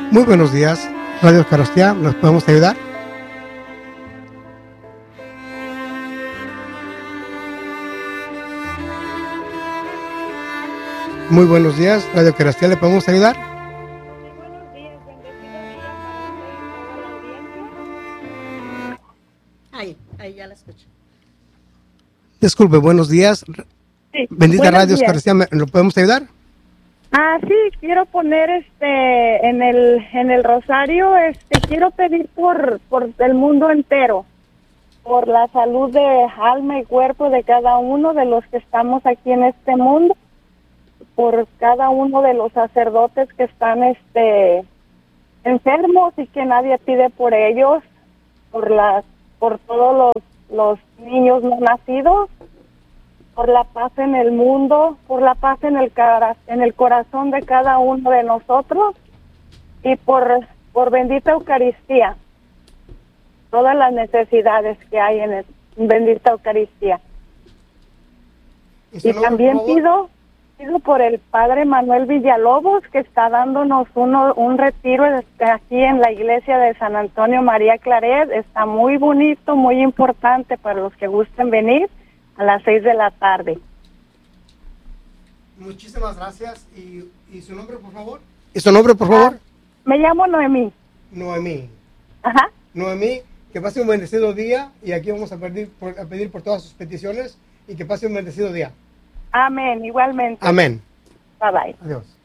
Muy buenos días, Radio Eucaristía, ¿nos podemos ayudar? Muy buenos días, Radio Eucaristía, ¿le podemos ayudar? Sí, buenos días, bendecido día para usted y toda la audiencia. Ahí ya la escucho. Disculpe, buenos días. Sí, Bendita buenos Radio días. Eucaristía, ¿lo podemos ayudar? Sí, quiero poner en el rosario, quiero pedir por el mundo entero, por la salud de alma y cuerpo de cada uno de los que estamos aquí en este mundo, por cada uno de los sacerdotes que están enfermos y que nadie pide por ellos, por todos los niños no nacidos, por la paz en el mundo, por la paz en el corazón de cada uno de nosotros y por bendita Eucaristía, todas las necesidades que hay en bendita Eucaristía. Y también pido por el Padre Manuel Villalobos, que está dándonos un retiro aquí en la iglesia de San Antonio María Claret. Está muy bonito, muy importante para los que gusten venir a las 6 de la tarde. Muchísimas gracias. ¿Y su nombre, por favor? ¿Y su nombre, por favor? Me llamo Noemí. Noemí. Ajá. Noemí, que pase un bendecido día y aquí vamos a pedir por todas sus peticiones y que pase un bendecido día. Amén, igualmente. Amén. Bye bye. Adiós.